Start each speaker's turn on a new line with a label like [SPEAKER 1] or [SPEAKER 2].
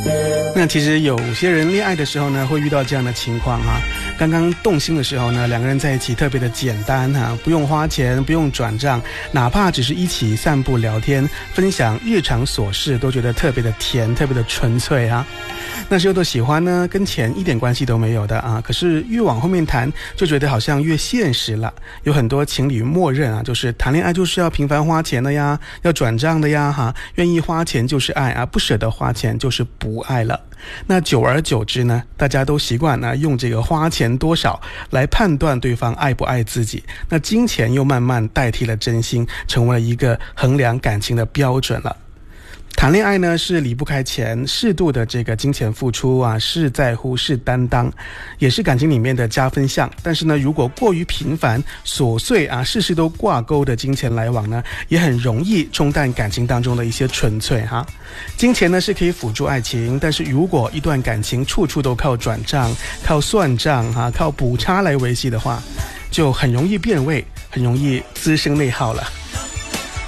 [SPEAKER 1] 那其实有些人恋爱的时候呢，会遇到这样的情况啊。刚刚动心的时候呢，两个人在一起特别的简单啊，不用花钱，不用转账，哪怕只是一起散步聊天，分享日常琐事，都觉得特别的甜，特别的纯粹啊。那时候的喜欢呢，跟钱一点关系都没有的啊。可是越往后面谈，就觉得好像越现实了。有很多情侣默认啊，就是谈恋爱就是要频繁花钱的呀，要转账的呀，哈，愿意花钱就是爱啊，不舍得花钱就是不爱了。那久而久之呢，大家都习惯呢用这个花钱多少来判断对方爱不爱自己。那金钱又慢慢代替了真心，成为了一个衡量感情的标准了。谈恋爱呢是离不开钱，适度的这个金钱付出啊，是在乎，是担当，也是感情里面的加分项。但是呢，如果过于频繁、琐碎啊，事事都挂钩的金钱来往呢，也很容易冲淡感情当中的一些纯粹哈。金钱呢是可以辅助爱情，但是如果一段感情处处都靠转账、靠算账哈、靠补差来维系的话，就很容易变味，很容易滋生内耗了。